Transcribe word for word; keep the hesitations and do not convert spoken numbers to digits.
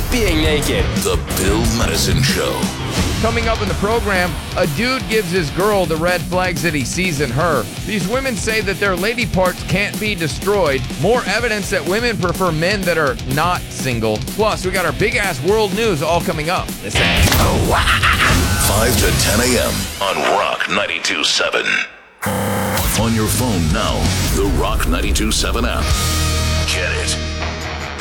being naked. The Bill Medicine Show. Coming up in the program, a dude gives his girl the red flags that he sees in her. These women say that their lady parts can't be destroyed. More evidence that women prefer men that are not single. Plus, we got our big-ass world news all coming up. Listen. five to ten a.m. on Rock ninety-two point seven. On your phone now, the Rock ninety-two point seven app. Get it.